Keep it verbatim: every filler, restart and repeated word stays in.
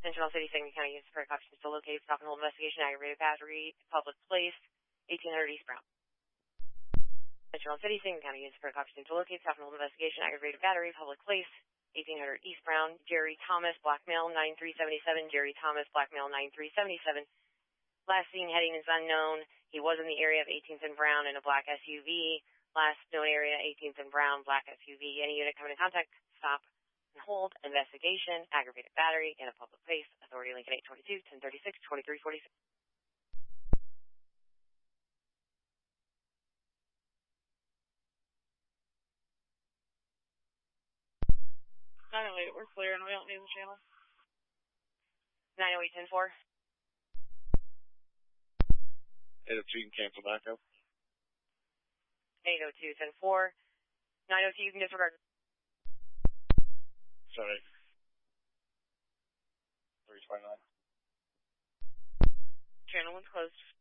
Central City, Sangamon County, uses precautions to locate, stop and hold investigation, aggravated battery, public place, eighteen hundred East Brown. Central City, Sangamon County, uses precautions to locate, stop and hold investigation, aggravated battery, public place, eighteen hundred East Brown. Jerry Thomas, black male, nine three seven seven. Jerry Thomas, black male, nine three seven seven. Last seen heading is unknown. He was in the area of eighteenth and Brown in a black S U V. Last known area, eighteenth and Brown, black S U V. Any unit coming in contact, stop and hold. Investigation, aggravated battery in a public place. Authority Lincoln eight twenty-two, ten thirty-six, twenty-three forty-six. nine oh eight, we're clear and we don't need the channel. nine oh eight, ten four. eight oh two, you can cancel back up. eight oh two, ten four. nine oh two, you can disregard. Sorry. three twenty-nine. Channel one's closed.